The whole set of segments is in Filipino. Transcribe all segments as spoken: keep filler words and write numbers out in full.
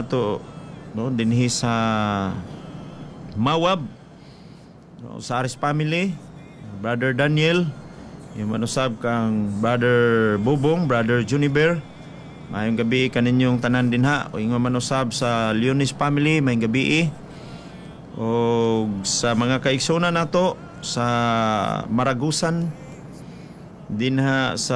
nato no dinhi sa Mawab, no, sa Aris family, Brother Daniel, yung manusab kang Brother Bubong, Brother Juniper. Mayong gabi kaninyong tanan dinha. O yung manusab sa Leonis family, mayong gabi. O sa mga kaigsoon nato sa Maragusan dinha sa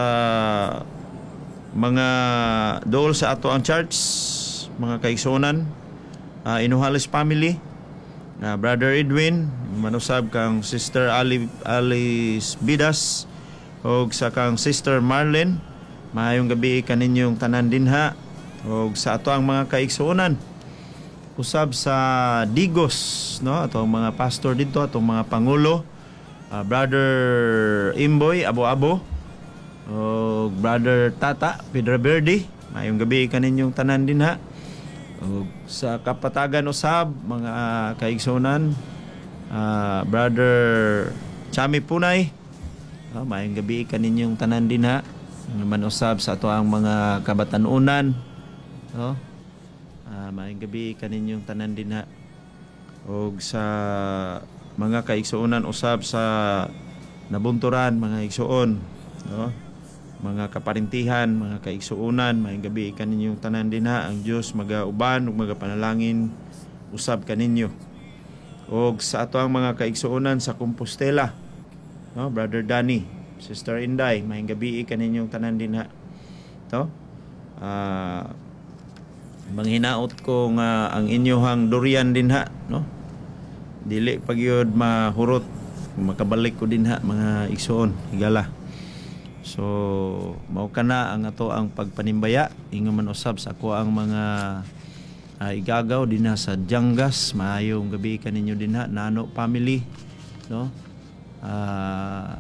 mga dool sa ato ang church, mga kaigsunan, uh, Inuhales family, uh, Brother Edwin, manusab kang Sister Ali, Alice Bidas, o sa kang Sister Marlene. Maayong gabi kaninyong tanan dinha. O sa ato ang mga kaigsunan usab sa Digos, no, atong mga pastor dito, atong mga pangulo, uh, Brother Imboy Abo-Abo, o Brother Tata Pedro Verde. Mayong gabi kaninyong tanan dinha. O sa kapatagan usab mga uh, kaigsunan, uh, Brother Chami Punay, uh, mayong gabi kaninyong tanan dinha. Naman usab sa ato ang mga kabatanunan, no. Uh, mayong gabi kaninyong tanan dinha. O sa mga kaigsuonan usab sa Nabunturan, mga igsuon, no, mga kaparintihan, mga kaigsuonan, mayong gabi kaninyong tanan dinha. Ang Dios magauban ug magapanalangin usab kaninyo. O sa ato ang mga kaigsuonan sa Compostela, no, Brother Danny, Sister Inday, mayong gabi kaninyong tanan dinha. To ah uh, manghinaot ko nga ang inyohang durian dinha, no, dili pagyud mahurot, makabalik ko dinha mga igsoon higala. So mao kana ang ato ang pagpanimbaya ingon man usab sa ako ang mga uh, igagaw dinha sa Diangas. Maayong gabi kaninyo dinha, Nano family, no. Uh,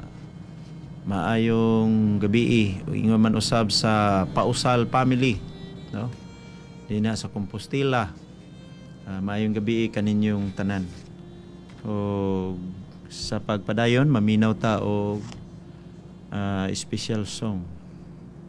maayong gabi ingon man usab sa Pausal family, no, dinha sa Compostela. Uh, maayong gabi kaninyong tanan. O sa pagpadayon maminaw ta og uh, special song.